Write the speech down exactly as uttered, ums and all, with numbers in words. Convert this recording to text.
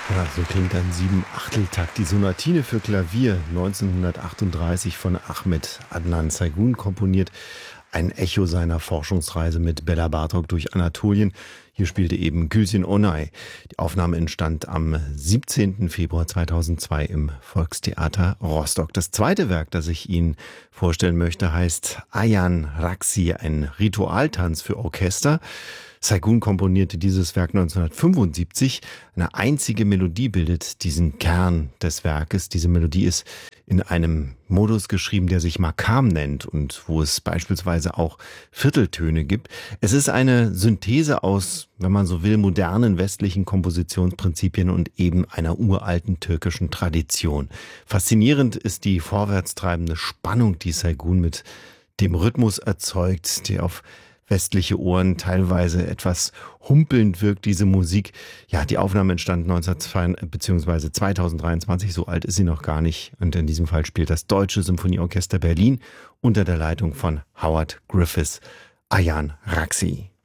Ja, so klingt ein Sieben-Achtel-Takt. Die Sonatine für Klavier neunzehnhundertachtunddreißig von Ahmed Adnan Saygun komponiert. Ein Echo seiner Forschungsreise mit Bela Bartok durch Anatolien. Hier spielte eben Gülsün Onay. Die Aufnahme entstand am siebzehnten Februar zweitausendzwei im Volkstheater Rostock. Das zweite Werk, das ich Ihnen vorstellen möchte, heißt Ayan Raqsi, ein Ritualtanz für Orchester. Saygun komponierte dieses Werk neunzehnhundertfünfundsiebzig. Eine einzige Melodie bildet diesen Kern des Werkes. Diese Melodie ist in einem Modus geschrieben, der sich Makam nennt und wo es beispielsweise auch Vierteltöne gibt. Es ist eine Synthese aus, wenn man so will, modernen westlichen Kompositionsprinzipien und eben einer uralten türkischen Tradition. Faszinierend ist die vorwärtstreibende Spannung, die Saygun mit dem Rhythmus erzeugt, die auf westliche Ohren teilweise etwas humpelnd wirkt, diese Musik. Ja, die Aufnahme entstand neunzehnhundertzwei bzw. zweitausenddreiundzwanzig, so alt ist sie noch gar nicht. Und in diesem Fall spielt das Deutsche Symphonieorchester Berlin unter der Leitung von Howard Griffiths Ayan Raqsi.